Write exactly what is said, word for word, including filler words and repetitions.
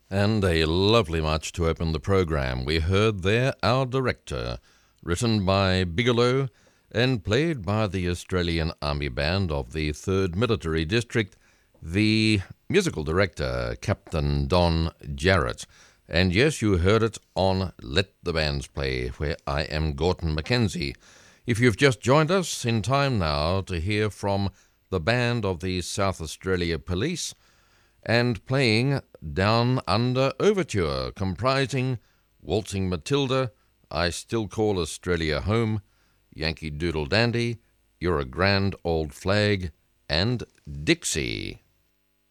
And a lovely march to open the program. We heard there Our Director, written by Bigelow and played by the Australian Army Band of the third Military District, the musical director, Captain Don Jarrett. And yes, you heard it on Let the Bands Play, where I am Gorton Mackenzie. If you've just joined us, in time now to hear from the band of the South Australia Police, and playing Down Under Overture, comprising Waltzing Matilda, I Still Call Australia Home, Yankee Doodle Dandy, You're a Grand Old Flag, and Dixie.